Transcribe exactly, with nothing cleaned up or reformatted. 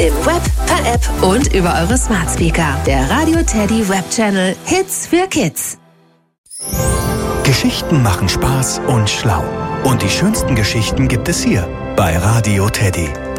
Im Web, per App und über eure Smart Speaker. Der Radio Teddy Web Channel Hits für Kids. Geschichten machen Spaß und schlau. Und die schönsten Geschichten gibt es hier bei Radio Teddy.